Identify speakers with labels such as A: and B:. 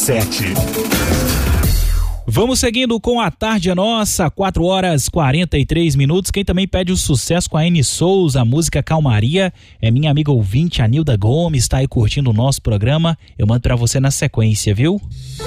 A: RC7.
B: Vamos seguindo com a Tarde é Nossa, 4h43. Quem também pede o sucesso com a N Souza, a música Calmaria, é minha amiga ouvinte, a Nilda Gomes, tá aí curtindo o nosso programa. Eu mando pra você na sequência, viu?